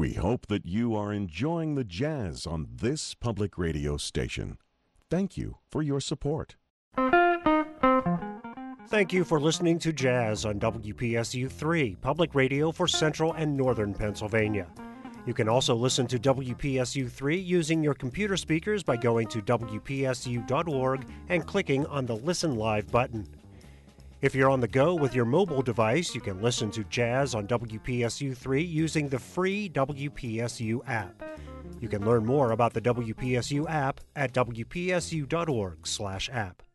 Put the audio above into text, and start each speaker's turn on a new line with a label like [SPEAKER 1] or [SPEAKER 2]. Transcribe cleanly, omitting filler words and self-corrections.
[SPEAKER 1] We hope that you are enjoying the jazz on this public radio station. Thank you for your support.
[SPEAKER 2] Thank you for listening to Jazz on WPSU-3, public radio for Central and Northern Pennsylvania. You can also listen to WPSU-3 using your computer speakers by going to WPSU.org and clicking on the Listen Live button. If you're on the go with your mobile device, you can listen to Jazz on WPSU-3 using the free WPSU app. You can learn more about the WPSU app at WPSU.org/app.